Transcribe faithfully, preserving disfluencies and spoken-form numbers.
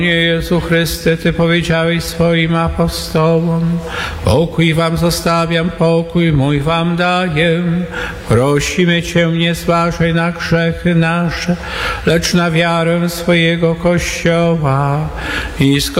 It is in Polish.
Panie Jezu Chryste, Ty powiedziałeś swoim apostołom: pokój wam zostawiam, pokój mój wam daję. Prosimy Cię, nie zważaj na grzechy nasze, lecz na wiarę swojego Kościoła i